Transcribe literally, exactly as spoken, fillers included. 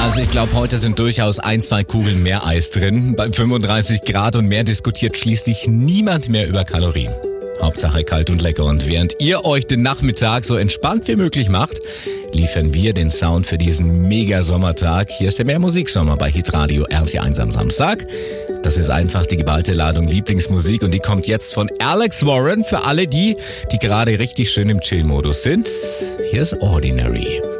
Also ich glaube, heute sind durchaus ein, zwei Kugeln mehr Eis drin. Bei fünfunddreißig Grad und mehr diskutiert schließlich niemand mehr über Kalorien. Hauptsache kalt und lecker. Und während ihr euch den Nachmittag so entspannt wie möglich macht, liefern wir den Sound für diesen Mega-Sommertag. Hier ist der Mehr-Musik-Sommer bei Hitradio R T eins am Samstag. Das ist einfach die geballte Ladung Lieblingsmusik und die kommt jetzt von Alex Warren für alle die, die gerade richtig schön im Chill-Modus sind. Hier ist Ordinary.